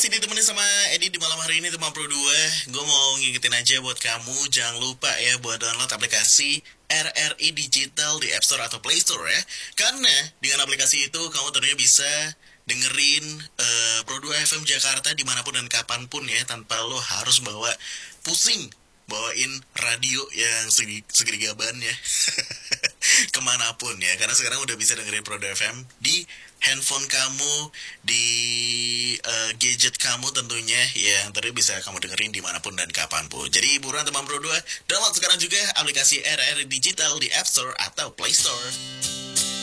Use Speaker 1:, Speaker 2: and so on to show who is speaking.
Speaker 1: masih ditemani sama Edi di malam hari ini teman Pro 2. Gue mau ngingetin aja buat kamu, jangan lupa ya buat download aplikasi RRI Digital di App Store atau Play Store ya. Karena dengan aplikasi itu kamu tentunya bisa dengerin Pro 2 FM Jakarta dimanapun dan kapanpun ya, tanpa lo harus pusing bawain radio yang segede gaban ya kemanapun ya, karena sekarang udah bisa dengerin Pro 2 FM di handphone kamu, di gadget kamu tentunya, yang tadi bisa kamu dengerin dimanapun dan kapanpun. Jadi buruan teman Pro 2, download sekarang juga aplikasi RRI Digital di App Store atau Play Store.